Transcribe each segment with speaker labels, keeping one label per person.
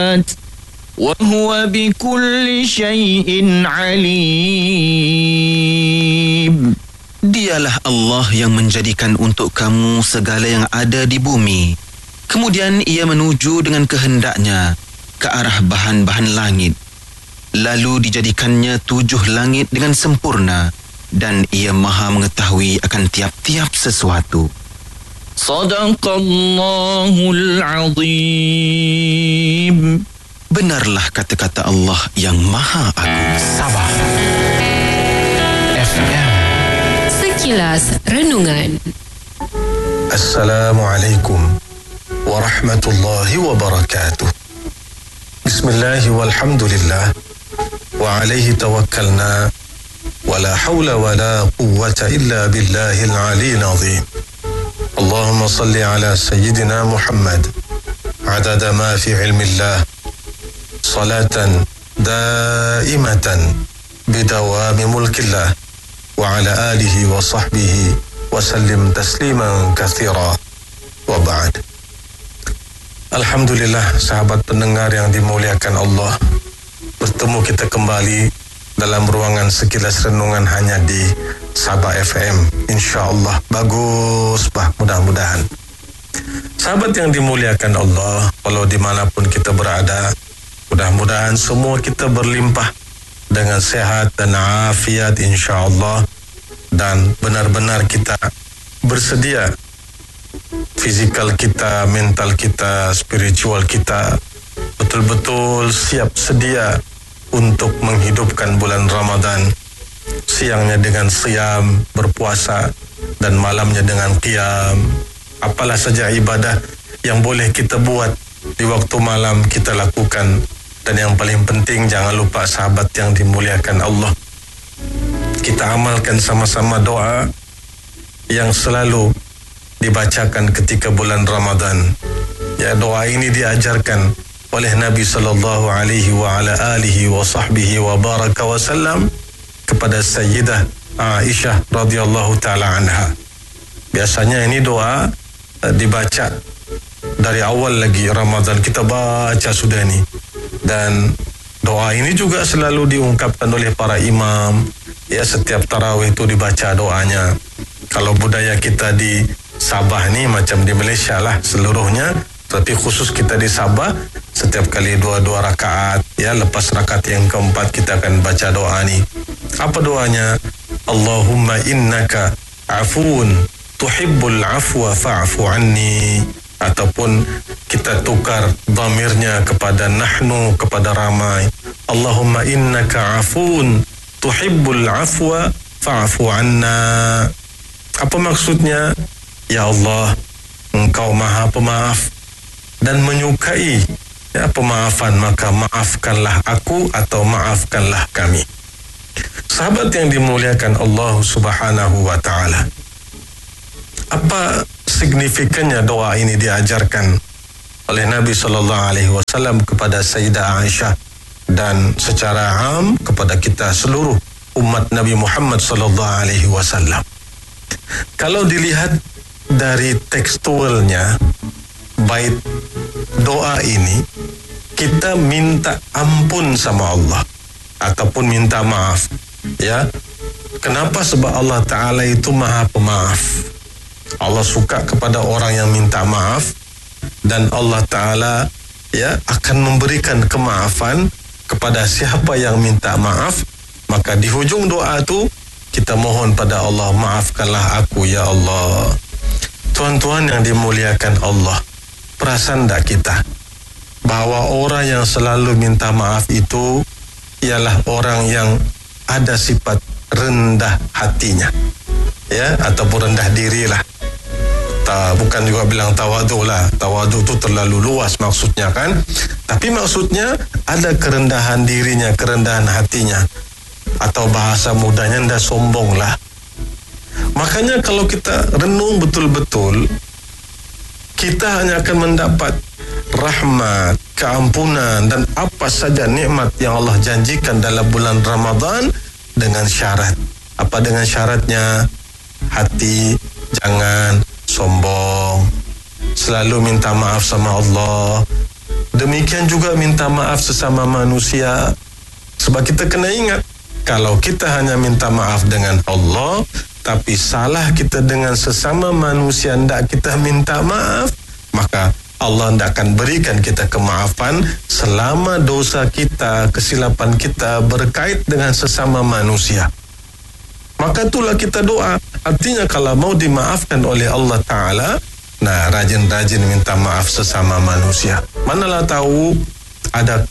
Speaker 1: وهو بكل شيء عليم.
Speaker 2: Dialah Allah yang menjadikan untuk kamu segala yang ada di bumi. Kemudian ia menuju dengan kehendaknya ke arah bahan-bahan langit. Lalu dijadikannya 7 langit dengan sempurna dan ia maha mengetahui akan tiap-tiap sesuatu.
Speaker 1: Sadaqallahul Azim.
Speaker 2: Benarlah kata-kata Allah yang maha agung.
Speaker 3: Sabah FM.
Speaker 4: Sekilas Renungan.
Speaker 5: Assalamualaikum warahmatullahi wabarakatuh. Bismillah walhamdulillah wa alaihi tawakkalna wa la hawla wa la quwwata illa billahil aliyyil azim. Allahumma salli ala sayyidina Muhammad adada ma fi ilmillah salatan daimatan bidawami mulkillah wa ala alihi wa sahbihi wa sallim tasliman katsira wa ba'd. Alhamdulillah, sahabat pendengar yang dimuliakan Allah, bertemu kita kembali dalam ruangan Sekilas Renungan hanya di Sabah FM. InsyaAllah bagus bah, mudah-mudahan. Sahabat yang dimuliakan Allah, walau dimanapun kita berada, mudah-mudahan semua kita berlimpah dengan sehat dan afiat insyaAllah, dan benar-benar kita bersedia, fizikal kita, mental kita, spiritual kita betul-betul siap sedia untuk menghidupkan bulan Ramadan, siangnya dengan siam, berpuasa, dan malamnya dengan qiyam. Apalah saja ibadah yang boleh kita buat di waktu malam kita lakukan. Dan yang paling penting, jangan lupa sahabat yang dimuliakan Allah, kita amalkan sama-sama doa yang selalu dibacakan ketika bulan Ramadan. Ya, doa ini diajarkan oleh Nabi sallallahu alaihi wa ala alihi wa sahbihi wa baraka wa sallam kepada Sayyidah Aisyah radhiyallahu taala anha. Biasanya ini doa dibaca dari awal lagi Ramadan, kita baca sudah ni. Dan doa ini juga selalu diungkapkan oleh para imam. Ya, setiap tarawih itu dibaca doanya. Kalau budaya kita di Sabah ni macam di Malaysia lah seluruhnya, tapi khusus kita di Sabah, setiap kali dua rakaat, ya, lepas rakaat yang keempat kita akan baca doa ni. Apa doanya? Allahumma innaka afuun tuhibbul afwa fa'fu anni. Ataupun kita tukar dhamirnya kepada nahnu, kepada ramai. Allahumma innaka afuun tuhibbul afwa fa'fu anna. Apa maksudnya? Ya Allah, Engkau maha pemaaf dan menyukai pemaafan, maka maafkanlah aku atau maafkanlah kami. Sahabat yang dimuliakan Allah Subhanahu wa ta'ala, apa signifikannya doa ini diajarkan oleh Nabi sallallahu alaihi wasallam kepada Sayyidah Aisyah dan secara am kepada kita seluruh umat Nabi Muhammad sallallahu alaihi wasallam? Kalau dilihat dari tekstualnya, bait doa ini kita minta ampun sama Allah ataupun minta maaf. Ya. Kenapa? Sebab Allah Ta'ala itu maha pemaaf. Allah suka kepada orang yang minta maaf, dan Allah Ta'ala akan memberikan kemaafan kepada siapa yang minta maaf. Maka di hujung doa tu kita mohon pada Allah, maafkanlah aku ya Allah. Tuan-tuan yang dimuliakan Allah, perasan tak kita bahawa orang yang selalu minta maaf itu ialah orang yang ada sifat rendah hatinya, ya, ataupun rendah dirilah. Bukan juga bilang tawadu lah, tawadu tu terlalu luas maksudnya kan, tapi maksudnya ada kerendahan dirinya, kerendahan hatinya, atau bahasa mudahnya ndak sombong lah. Makanya kalau kita renung betul-betul, kita hanya akan mendapat rahmat, keampunan dan apa saja nikmat yang Allah janjikan dalam bulan Ramadan dengan syarat. Apa dengan syaratnya? Hati jangan sombong, selalu minta maaf sama Allah, Demikian juga minta maaf sesama manusia. Sebab kita kena ingat, kalau kita hanya minta maaf dengan Allah, tapi salah kita dengan sesama manusia hendak kita minta maaf, maka Allah tidak akan berikan kita kemaafan selama dosa kita, kesilapan kita berkait dengan sesama manusia. Maka itulah kita doa. Artinya kalau mau dimaafkan oleh Allah Ta'ala, nah rajin-rajin minta maaf sesama manusia. Manalah tahu ada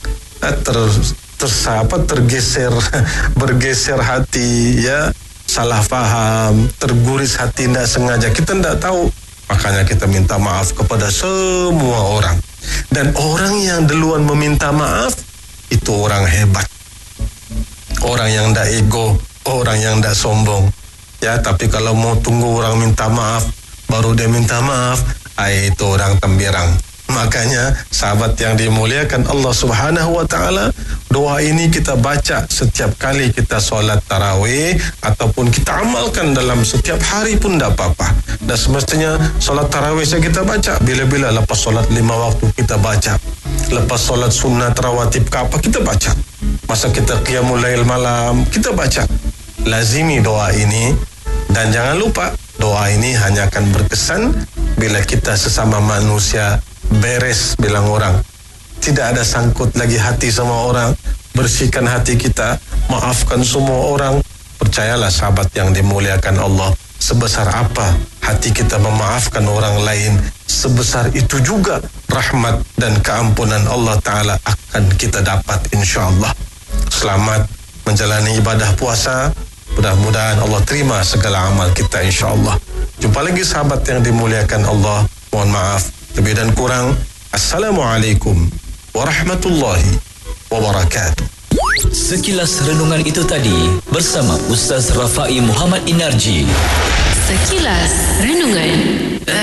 Speaker 5: tergeser, bergeser hati, ya, salah faham, terguris hati tidak sengaja. Kita tidak tahu. Makanya kita minta maaf kepada semua orang. Dan orang yang duluan meminta maaf, itu orang hebat. Orang yang tidak ego, orang yang tidak sombong. Ya, tapi kalau mau tunggu orang minta maaf, baru dia minta maaf, itu orang tembirang. Makanya sahabat yang dimuliakan Allah Subhanahu wa Ta'ala, doa ini kita baca setiap kali kita solat tarawih ataupun kita amalkan dalam setiap hari pun tidak apa-apa. Dan semestinya solat tarawih saya kita baca bila-bila, lepas solat 5 waktu kita baca, lepas solat sunat rawatib ke apa kita baca, masa kita qiyamul lail malam kita baca. Lazimi doa ini, dan jangan lupa doa ini hanya akan berkesan bila kita sesama manusia beres bilang orang. Tidak ada sangkut lagi hati sama orang. Bersihkan hati kita, maafkan semua orang. Percayalah sahabat yang dimuliakan Allah, sebesar apa hati kita memaafkan orang lain, sebesar itu juga rahmat dan keampunan Allah Ta'ala akan kita dapat, insyaAllah. Selamat menjalani ibadah puasa. Mudah-mudahan Allah terima segala amal kita, insyaAllah. Jumpa lagi sahabat yang dimuliakan Allah. Mohon maaf lebih dan kurang. Assalamualaikum warahmatullahi wabarakatuh.
Speaker 3: Sekilas renungan itu tadi bersama Ustaz Rafai Muhammad Inarji.
Speaker 4: Sekilas Renungan.